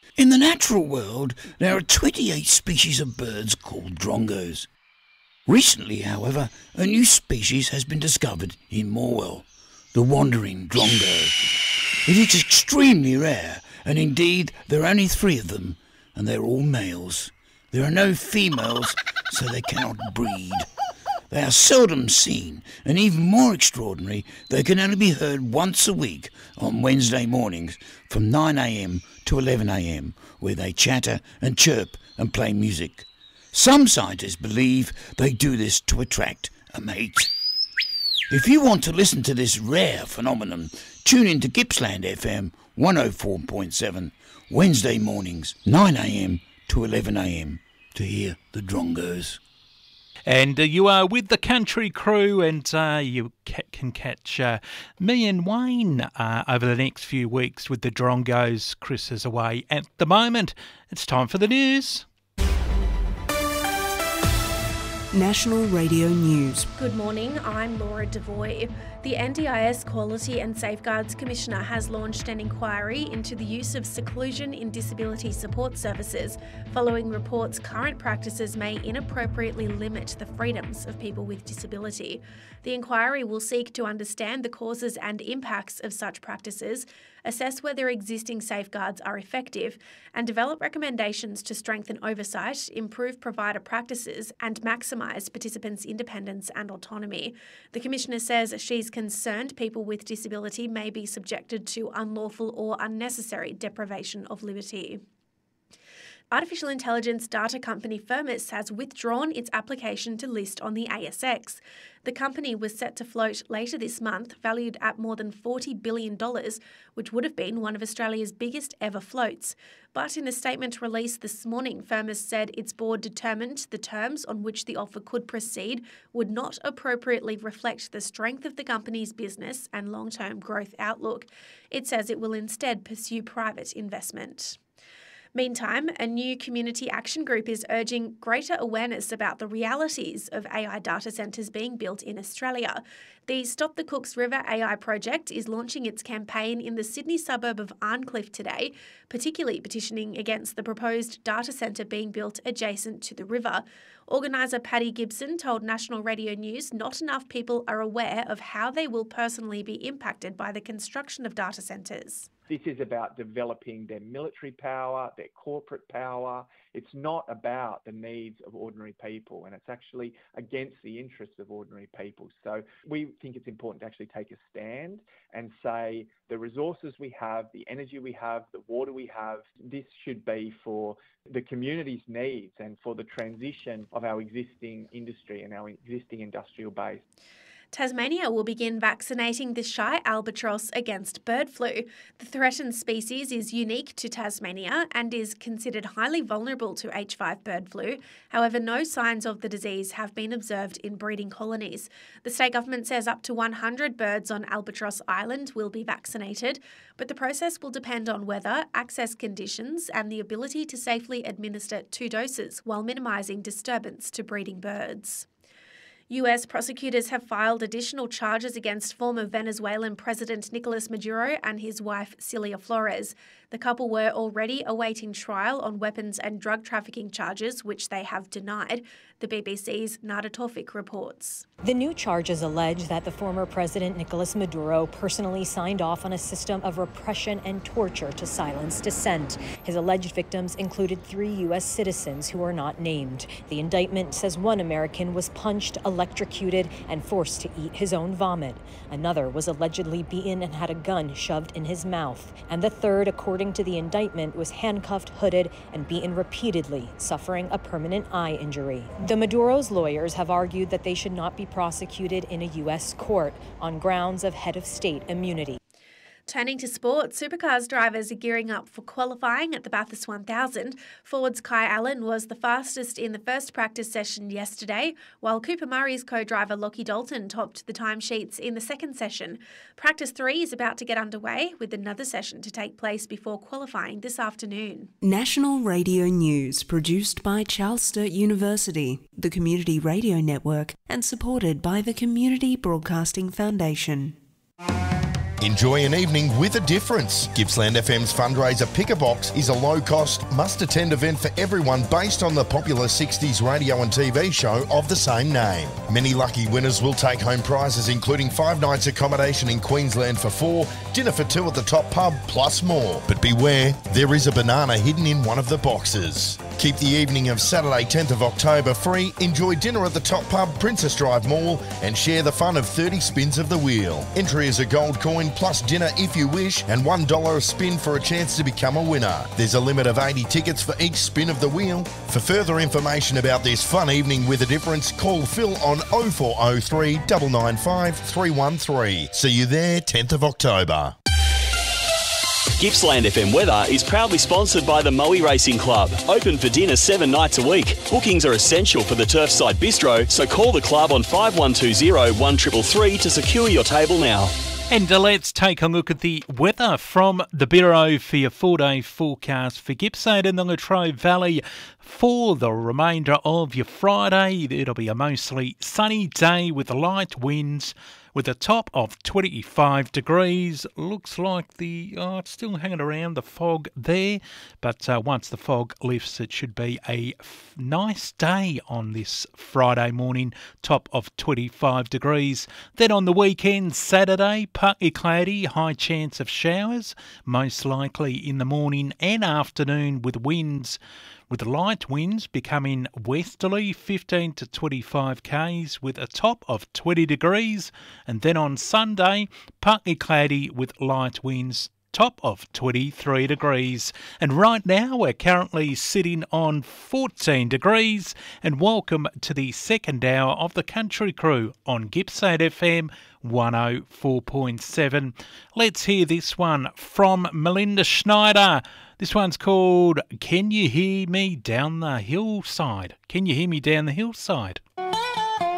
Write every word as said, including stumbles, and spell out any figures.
In the natural world, there are twenty-eight species of birds called drongos. Recently, however, a new species has been discovered in Morwell, the wandering drongo. It is extremely rare, and indeed there are only three of them, and they're all males. There are no females, so they cannot breed. They are seldom seen, and even more extraordinary, they can only be heard once a week on Wednesday mornings from nine a m to eleven a m, where they chatter and chirp and play music. Some scientists believe they do this to attract a mate. If you want to listen to this rare phenomenon, tune in to Gippsland F M one oh four point seven, Wednesday mornings, nine a m to eleven a m, to hear the drongos. And uh, you are with the Country Crew, and uh, you ca- can catch uh, me and Wayne uh, over the next few weeks with the Drongos. Chris is away at the moment. It's time for the news. National Radio News. Good morning, I'm Laura Devoy. The N D I S Quality and Safeguards Commissioner has launched an inquiry into the use of seclusion in disability support services, following reports current practices may inappropriately limit the freedoms of people with disability. The inquiry will seek to understand the causes and impacts of such practices, assess whether existing safeguards are effective, and develop recommendations to strengthen oversight, improve provider practices, and maximise participants' independence and autonomy. The Commissioner says she's concerned people with disability may be subjected to unlawful or unnecessary deprivation of liberty. Artificial intelligence data company Firmus has withdrawn its application to list on the A S X. The company was set to float later this month, valued at more than forty billion dollars, which would have been one of Australia's biggest ever floats. But in a statement released this morning, Firmus said its board determined the terms on which the offer could proceed would not appropriately reflect the strength of the company's business and long-term growth outlook. It says it will instead pursue private investment. Meantime, a new community action group is urging greater awareness about the realities of A I data centres being built in Australia. The Stop the Cooks River A I project is launching its campaign in the Sydney suburb of Arncliffe today, particularly petitioning against the proposed data centre being built adjacent to the river. Organiser Paddy Gibson told National Radio News not enough people are aware of how they will personally be impacted by the construction of data centres. This is about developing their military power, their corporate power. It's not about the needs of ordinary people, and it's actually against the interests of ordinary people. So we think it's important to actually take a stand and say the resources we have, the energy we have, the water we have, this should be for the community's needs and for the transition of our existing industry and our existing industrial base. Tasmania will begin vaccinating the shy albatross against bird flu. The threatened species is unique to Tasmania and is considered highly vulnerable to H five bird flu. However, no signs of the disease have been observed in breeding colonies. The state government says up to one hundred birds on Albatross Island will be vaccinated, but the process will depend on weather, access conditions, and the ability to safely administer two doses while minimising disturbance to breeding birds. U S prosecutors have filed additional charges against former Venezuelan President Nicolas Maduro and his wife Cilia Flores. The couple were already awaiting trial on weapons and drug trafficking charges, which they have denied. The B B C's Nada Tawfik reports. The new charges allege that the former president Nicolas Maduro personally signed off on a system of repression and torture to silence dissent. His alleged victims included three U S citizens who are not named. The indictment says one American was punched, electrocuted, and forced to eat his own vomit. Another was allegedly beaten and had a gun shoved in his mouth. And the third, according to the indictment, was handcuffed, hooded, and beaten repeatedly, suffering a permanent eye injury. The Maduro's lawyers have argued that they should not be prosecuted in a U S court on grounds of head of state immunity. Turning to sport, supercars drivers are gearing up for qualifying at the Bathurst one thousand. Ford's Kai Allen was the fastest in the first practice session yesterday, while Cooper Murray's co-driver Lockie Dalton topped the timesheets in the second session. Practice three is about to get underway, with another session to take place before qualifying this afternoon. National Radio News, produced by Charles Sturt University, the Community Radio Network, and supported by the Community Broadcasting Foundation. Enjoy an evening with a difference. Gippsland F M's fundraiser Pick a Box is a low-cost, must-attend event for everyone based on the popular sixties radio and T V show of the same name. Many lucky winners will take home prizes including five nights accommodation in Queensland for four, dinner for two at the Top Pub, plus more. But beware, there is a banana hidden in one of the boxes. Keep the evening of Saturday tenth of October free, enjoy dinner at the Top Pub, Princess Drive Mall, and share the fun of thirty spins of the wheel. Entry is a gold coin plus dinner if you wish, and one dollar a spin for a chance to become a winner. There's a limit of eighty tickets for each spin of the wheel. For further information about this fun evening with a difference, call Phil on oh four oh three, nine nine five, three one three. See you there tenth of October. Gippsland F M weather is proudly sponsored by the Moe Racing Club. Open for dinner seven nights a week. Bookings are essential for the Turfside Bistro, so call the club on five one two zero, one three three three to secure your table now. And uh, let's take a look at the weather from the Bureau for your four-day forecast for Gippsland and the Latrobe Valley for the remainder of your Friday. It'll be a mostly sunny day with light winds with a top of twenty-five degrees. Looks like the oh, it's still hanging around the fog there, but uh, once the fog lifts, it should be a f- nice day on this Friday morning. Top of twenty-five degrees. Then on the weekend, Saturday, partly cloudy, high chance of showers, most likely in the morning and afternoon with winds. With light winds becoming westerly, fifteen to twenty-five k's with a top of twenty degrees. And then on Sunday, partly cloudy with light winds, top of twenty-three degrees. And right now we're currently sitting on fourteen degrees. And welcome to the second hour of the Country Crew on Gippsland F M one oh four point seven. Let's hear this one from Melinda Schneider. This one's called Can You Hear Me Down the Hillside? Can you hear me down the hillside?